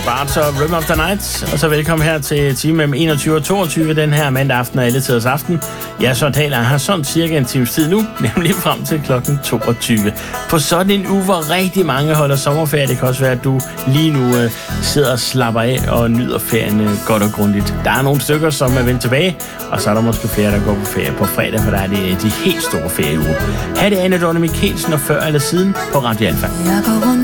Bards og Rhythm of the Night. Og så velkommen her til time mellem 21 og 22 den her mandag aften og alle tiders aften. Ja, så taler jeg her sådan cirka en times tid nu, nemlig frem til klokken 22. På sådan en uge, hvor rigtig mange holder sommerferie. Det kan også være, at du lige nu sidder og slapper af og nyder ferien godt og grundigt. Der er nogle stykker, som er vendt tilbage, og så er der måske flere, der går på ferie på fredag, for der er det de helt store ferieuger. Her er det Anne Dorte Mikkelsen og Før eller Siden på Radio Alfa.